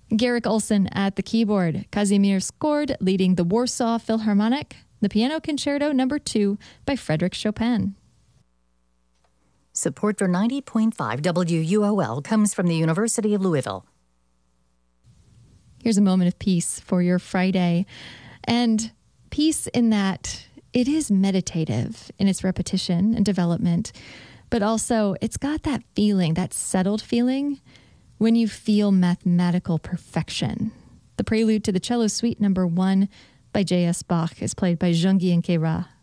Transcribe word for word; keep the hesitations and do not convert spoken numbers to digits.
Garrick Olson at the keyboard. Kazimierz Skord leading the Warsaw Philharmonic. The Piano Concerto Number two by Frédéric Chopin. Support for ninety point five W U O L comes from the University of Louisville. Here's a moment of peace for your Friday. And peace in that it is meditative in its repetition and development, but also it's got that feeling, that settled feeling when you feel mathematical perfection. The prelude to the cello suite number one by J S Bach is played by Jean-Guy Queyras.